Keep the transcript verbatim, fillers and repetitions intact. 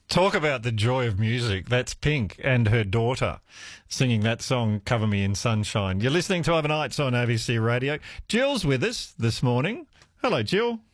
Talk about the joy of music. That's Pink and her daughter singing that song, Cover Me in Sunshine. You're listening to Overnights on A B C Radio. Jill's with us this morning. Hello, Jill.